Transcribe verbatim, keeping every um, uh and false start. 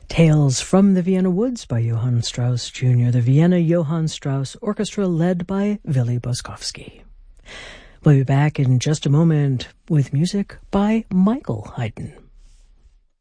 Tales from the Vienna Woods by Johann Strauss Junior, the Vienna Johann Strauss Orchestra led by Willy Boskowski. We'll be back in just a moment with music by Michael Haydn.